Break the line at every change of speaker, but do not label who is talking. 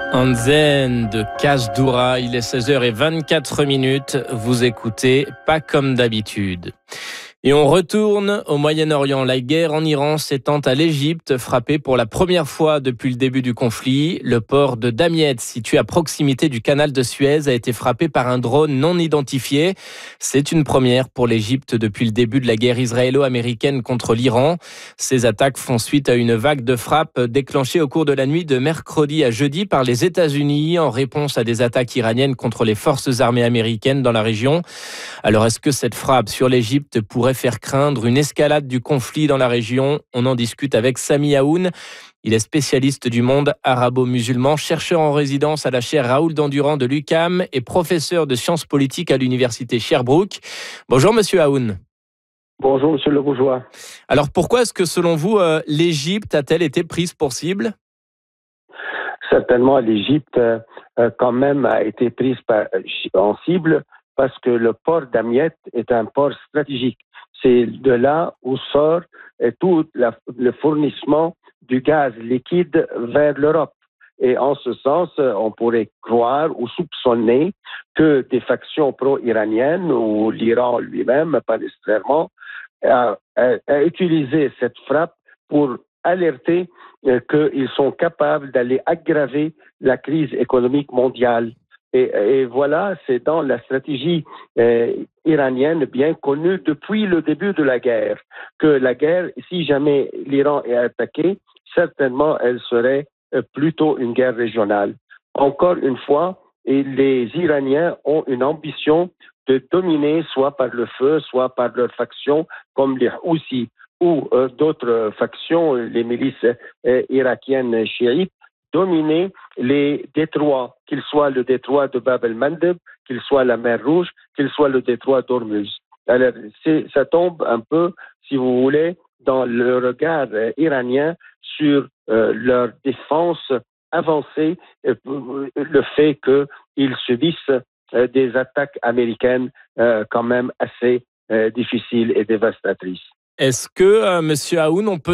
Anzen de Kasdoura, il est 16h24. Vous écoutez Pas comme d'habitude. Et on retourne au Moyen-Orient. La guerre en Iran s'étend à l'Égypte, frappée pour la première fois depuis le début du conflit. Le port de Damiet, situé à proximité du canal de Suez, a été frappé par un drone non identifié. C'est une première pour l'Égypte depuis le début de la guerre israélo-américaine contre l'Iran. Ces attaques font suite à une vague de frappes déclenchée au cours de la nuit de mercredi à jeudi par les États-Unis en réponse à des attaques iraniennes contre les forces armées américaines dans la région. Alors, est-ce que cette frappe sur l'Égypte pourrait faire craindre une escalade du conflit dans la région? On en discute avec Sami Aoun. Il est spécialiste du monde arabo-musulman, chercheur en résidence à la chaire Raoul Dandurand de l'UQAM et professeur de sciences politiques à l'université Sherbrooke. Bonjour Monsieur Aoun.
Bonjour Monsieur Le Bourgeois.
Alors pourquoi est-ce que selon vous, l'Égypte a-t-elle été prise pour cible?
Certainement, l'Égypte quand même a été prise en cible parce que le port d'Amiet est un port stratégique. C'est de là où sort tout le fournissement du gaz liquide vers l'Europe. Et en ce sens, on pourrait croire ou soupçonner que des factions pro-iraniennes ou l'Iran lui-même, pas nécessairement, a utilisé cette frappe pour alerter qu'ils sont capables d'aller aggraver la crise économique mondiale. Et voilà, c'est dans la stratégie iranienne bien connue depuis le début de la guerre, que la guerre, si jamais l'Iran est attaqué, certainement elle serait plutôt une guerre régionale. Encore une fois, et les Iraniens ont une ambition de dominer soit par le feu, soit par leurs factions comme les Houthis ou d'autres factions, les milices irakiennes chiites, dominer les détroits, qu'il soit le détroit de Bab el-Mandeb, qu'il soit la mer Rouge, qu'il soit le détroit d'Ormuz. Alors, ça tombe un peu, si vous voulez, dans le regard iranien sur leur défense avancée, le fait qu'ils subissent des attaques américaines quand même assez difficiles et dévastatrices.
Est-ce que, Monsieur Aoun, on peut